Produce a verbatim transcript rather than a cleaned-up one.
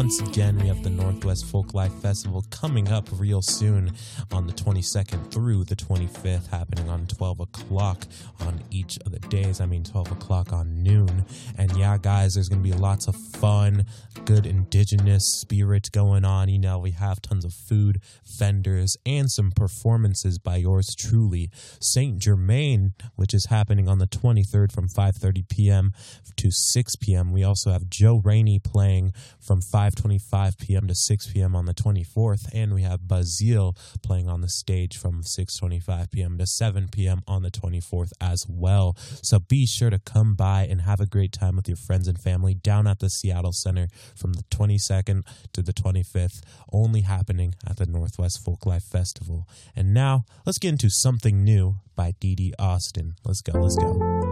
Once again, we have the Northwest Folklife Festival coming up real soon on the twenty-second through the twenty-fifth, happening on twelve o'clock on each of the days. I mean, twelve o'clock on noon. And yeah, guys, there's going to be lots of fun, good indigenous spirit going on. You know, we have tons of food, vendors, and some performances by yours truly. Saint Germain, which is happening on the twenty-third from five thirty p.m. to six p.m. We also have Joe Rainey playing from five twenty-five p.m. to six p.m. on the twenty-fourth, and we have Bazille playing on the stage from six twenty-five p.m. to seven p.m. on the twenty-fourth as well. So be sure to come by and have a great time with your friends and family down at the Seattle Center from the twenty-second to the twenty-fifth, only happening at the Northwest Folklife Festival. And now, let's get into Something New by Dee Dee Austin. Let's go, let's go.